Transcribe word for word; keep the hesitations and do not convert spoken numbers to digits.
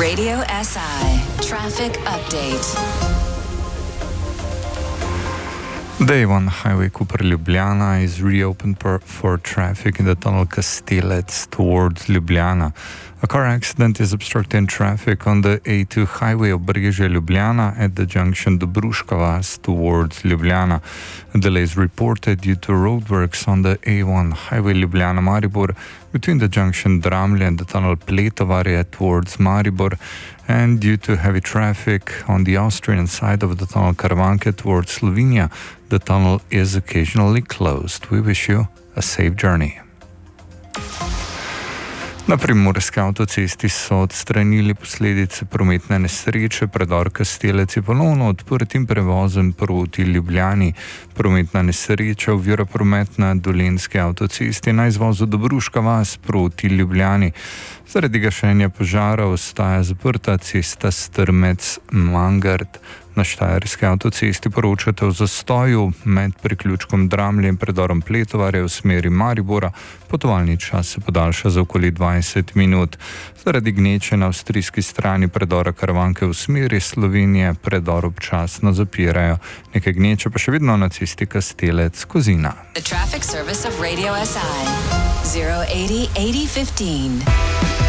Radio S I Traffic Update. The A one highway Koper-Ljubljana is reopened per, for traffic in the tunnel Kastelec towards Ljubljana. A car accident is obstructing traffic on the A two highway Obrežje-Ljubljana at the junction Dobruška vas towards Ljubljana. A delay is reported due to roadworks on the A one highway Ljubljana-Maribor between the junction Dramlje and the tunnel Pletovarje towards Maribor, and due to heavy traffic on the Austrian side of the tunnel Karavanke towards Slovenia. The tunnel is occasionally closed. We wish you a safe journey. Na primorski avtocesti so odstranili posledice prometne nesreče, predor Kastelec je ponovno odprt in prevozem proti Ljubljani. Prometna nesreča ovira promet na dolenjski avtocesti na izvozu Dobruška vas proti Ljubljani. Zaradi gašenja požara ostaja zaprta cesta Strmec-Mangart. Na štajerski avtocesti poročate o zastoju med priključkom Dramlje in predorom Pletovarje v smeri Maribora. Potovalni čas se podaljša za okoli dvajset minut. Zaradi gneče na avstrijski strani predora Karavanke v smeri Slovenije predor občasno zapirajo. Nekaj gneče pa še vedno na cesti Kastelec-Kozina. The traffic service of Radio S I zero eighty eighty fifteen.